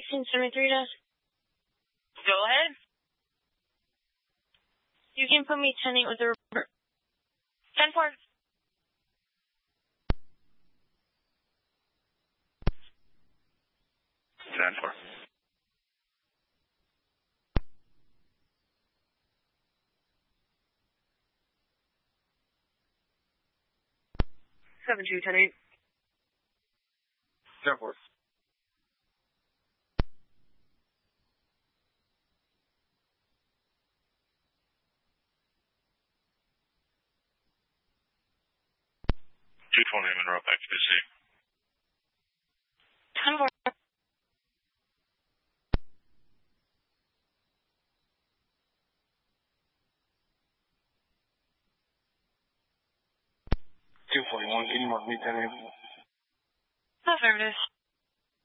1673 to... Go ahead. You can put me 10-8 with the report. 10-4. Seven two 10-8. 10-4. Monroe, back to BC. 10-4. 241, can you mark me 10-8? Affirmative.